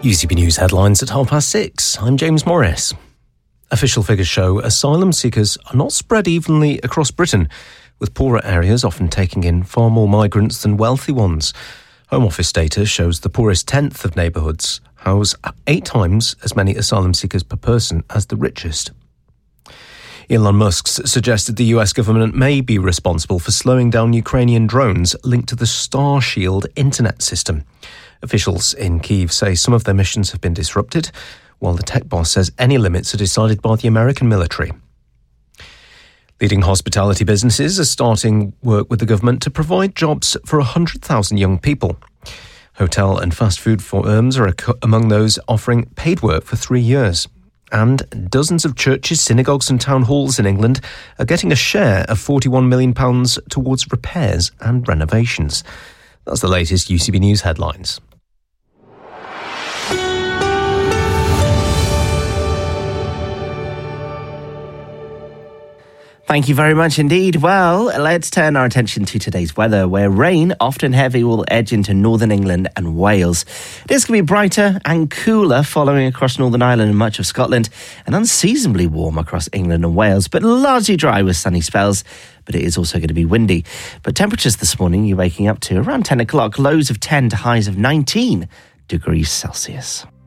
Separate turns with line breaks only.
UCB News headlines at 6:30. I'm James Morris. Official figures show asylum seekers are not spread evenly across Britain, with poorer areas often taking in far more migrants than wealthy ones. Home Office data shows the poorest tenth of neighbourhoods house 8 times as many asylum seekers per person as the richest. Elon Musk's suggested the US government may be responsible for slowing down Ukrainian drones linked to the Starshield internet system. Officials in Kyiv say some of their missions have been disrupted, while the tech boss says any limits are decided by the American military. Leading hospitality businesses are starting work with the government to provide jobs for 100,000 young people. Hotel and fast food firms are among those offering paid work for 3 years. And dozens of churches, synagogues and town halls in England are getting a share of £41 million towards repairs and renovations. That's the latest UCB News headlines.
Thank you very much indeed. Well, let's turn our attention to today's weather, where rain, often heavy, will edge into northern England and Wales. It is going to be brighter and cooler following across Northern Ireland and much of Scotland, and unseasonably warm across England and Wales, but largely dry with sunny spells. But it is also going to be windy. But temperatures this morning, you're waking up to around 10 o'clock, lows of 10 to highs of 19 degrees Celsius.